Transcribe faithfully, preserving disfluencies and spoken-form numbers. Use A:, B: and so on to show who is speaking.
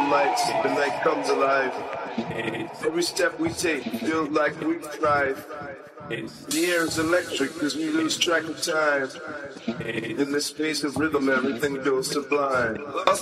A: lights, the night comes alive. Every step we take feels like we thrive. The air is electric as we lose track of time. In this space of rhythm, everything feels sublime.